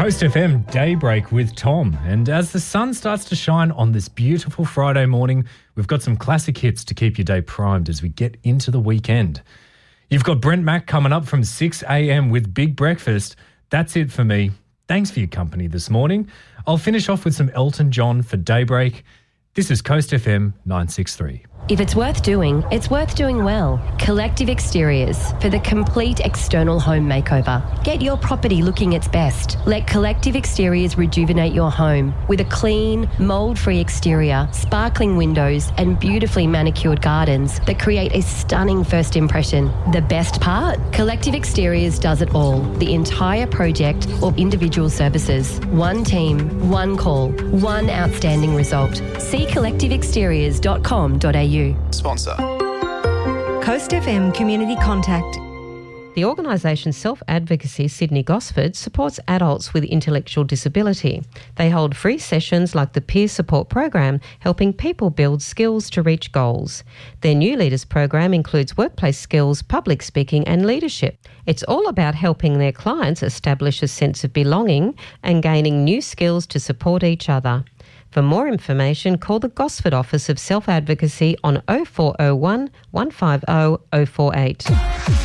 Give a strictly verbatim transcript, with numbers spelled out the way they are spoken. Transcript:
Coast F M Daybreak with Tom. And as the sun starts to shine on this beautiful Friday morning, we've got some classic hits to keep your day primed as we get into the weekend. You've got Brent Mack coming up from six a.m. with Big Breakfast. That's it for me. Thanks for your company this morning. I'll finish off with some Elton John for Daybreak. This is Coast F M nine sixty-three. If it's worth doing, it's worth doing well. Collective Exteriors for the complete external home makeover. Get your property looking its best. Let Collective Exteriors rejuvenate your home with a clean, mould-free exterior, sparkling windows and beautifully manicured gardens that create a stunning first impression. The best part? Collective Exteriors does it all. The entire project or individual services. One team, one call, one outstanding result. See collective exteriors dot com dot a u. Sponsor. Coast F M Community Contact. The organisation Self Advocacy Sydney Gosford supports adults with intellectual disability. They hold free sessions like the Peer Support Program, helping people build skills to reach goals. Their New Leaders program includes workplace skills, public speaking and leadership. It's all about helping their clients establish a sense of belonging and gaining new skills to support each other. For more information, call the Gosford office of Self Advocacy on oh four oh one, one five oh, oh four eight.